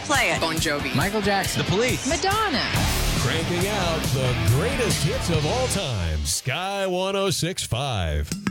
Play it. Bon Jovi. Michael Jackson. The Police. Madonna. Cranking out the greatest hits of all time. Sky 106.5.